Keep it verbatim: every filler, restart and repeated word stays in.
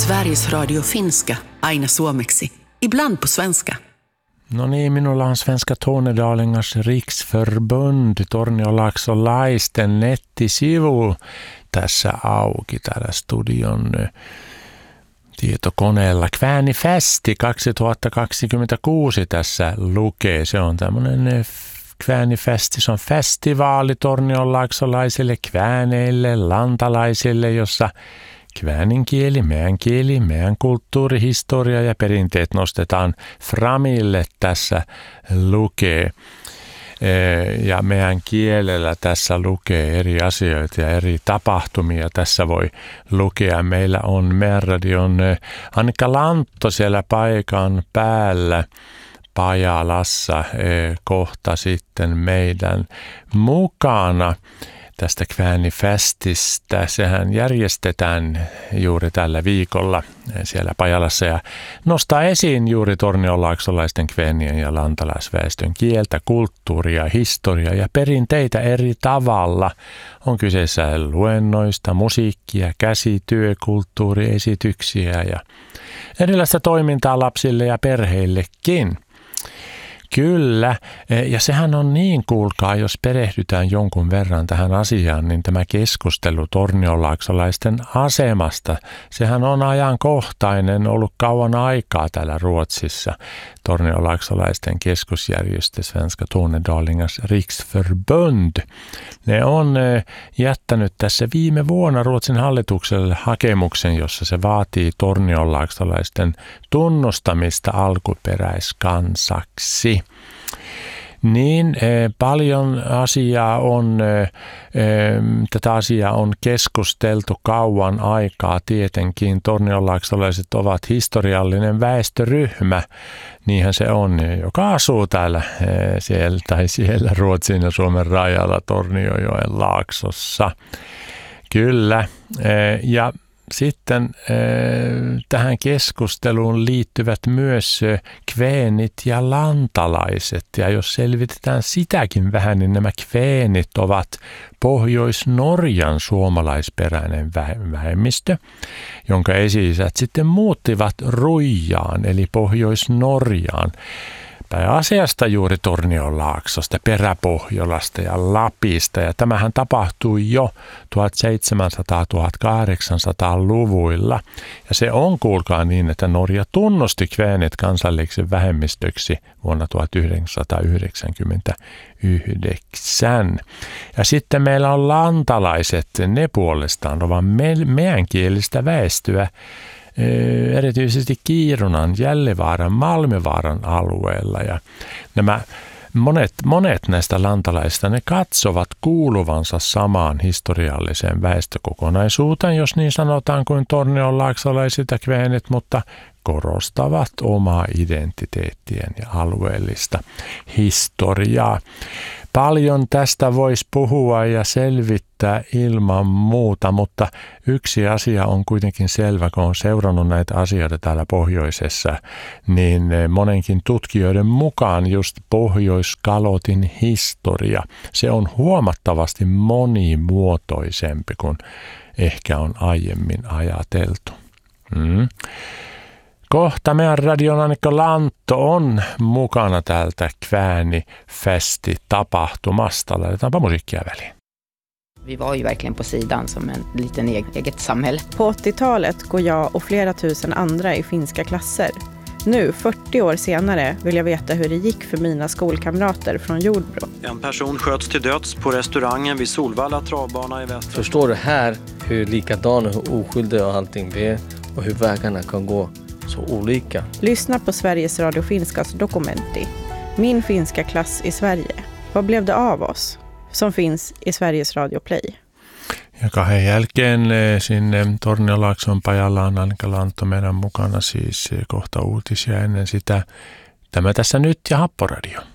Sveriges Radio Finska, aina suomeksi, ibland på svenska. No niin, minulla on Svenska Tornedalingars riksförbund, torniolaaksolaisten nettisivu tässä auki täällä studion tietokoneella. Kväänifesti kaksituhattakaksikymmentäkuusi tässä lukee. Se on tämmöinen Kväänifesti, se on festivaali torniolaaksolaisille, kvääneille, lantalaisille, jossa kväänin kieli, meidän kieli, meidän kulttuuri, historia ja perinteet nostetaan framille tässä lukee. Ja meidän kielellä tässä lukee eri asioita ja eri tapahtumia. Tässä voi lukea. Meillä on meidän radion Annika Lantto siellä paikan päällä Pajalassa kohta sitten meidän mukana tästä Kväänifestistä. Sehän järjestetään juuri tällä viikolla siellä Pajalassa ja nostaa esiin juuri torniolaaksolaisten kväänien ja lantalaisväestön kieltä, kulttuuria, historiaa ja perinteitä eri tavalla. On kyseessä luennoista, musiikkia, käsityö, kulttuuriesityksiä ja erilaista toimintaa lapsille ja perheillekin. Kyllä, ja sehän on niin, kuulkaa, jos perehdytään jonkun verran tähän asiaan, niin tämä keskustelu torniolaaksolaisten asemasta, sehän on ajankohtainen, ollut kauan aikaa täällä Ruotsissa. Torniolaaksolaisten keskusjärjestö Svenska Tornedalingars riksförbund. Ne on jättänyt tässä viime vuonna Ruotsin hallitukselle hakemuksen, jossa se vaatii torniolaaksolaisten tunnustamista alkuperäiskansaksi. Niin eh, paljon asiaa on, eh, tätä asiaa on keskusteltu kauan aikaa tietenkin. Torniolaaksolaiset ovat historiallinen väestöryhmä, niinhän se on, joka asuu täällä eh, siellä, tai siellä Ruotsin ja Suomen rajalla Torniojoen laaksossa. Kyllä, eh, ja sitten tähän keskusteluun liittyvät myös kveenit ja lantalaiset. Ja jos selvitetään sitäkin vähän, niin nämä kveenit ovat Pohjois-Norjan suomalaisperäinen vähemmistö, jonka esi-isät sitten muuttivat Ruijaan, eli Pohjois-Norjaan. Pääasiasta juuri Tornionlaaksosta, Peräpohjolasta ja Lapista. Ja tämähän tapahtui jo tuhatseitsemänsataa-tuhatkahdeksansataa-luvuilla. Ja se on, kuulkaa, niin, että Norja tunnusti kveenit kansalliseksi vähemmistöksi vuonna tuhatyhdeksänsataayhdeksänkymmentäyhdeksän. Ja sitten meillä on lantalaiset, ne puolestaan ovat meidän kielistä väestöä. Erityisesti Kiirunan, Jällivaaran, Malmivaaran alueella ja nämä monet, monet näistä lantalaisista, ne katsovat kuuluvansa samaan historialliseen väestökokonaisuuteen, jos niin sanotaan, kuin tornionlaaksolaiset ja kveenit, mutta korostavat omaa identiteettiään ja alueellista historiaa. Paljon tästä voisi puhua ja selvittää ilman muuta, mutta yksi asia on kuitenkin selvä, kun on seurannut näitä asioita täällä pohjoisessa, niin monenkin tutkijoiden mukaan just Pohjoiskalotin historia, se on huomattavasti monimuotoisempi kuin ehkä on aiemmin ajateltu. Mm. Kohta meidän radion Annika Lantto on mukana täältä Kväänifesti-tapahtumasta. Laitetaanpa musiikkia väliin. Vi var ju verkligen på sidan som en liten eget samhälle. På åttiotalet går jag och flera tusen andra i finska klasser. Nu, fyrtio år senare, vill jag veta hur det gick för mina skolkamrater från Jordbro. En person sköts till döds på restaurangen vid Solvalla travbana i Västra. Förstår du här hur likadan och hur oskyldig och allting det är och hur vägarna kan gå så olika. Lyssna på Sveriges Radio Finskas Dokumenti. Min finska klass i Sverige. Vad blev det av oss? Som finns i Sveriges Radio Play. Ja kahden jälkeen sinne Torniolaakson Pajalaan Annika Lantto meidän mukana siis kohta uutisia ennen sitä. Tämä tässä nyt ja Happoradio.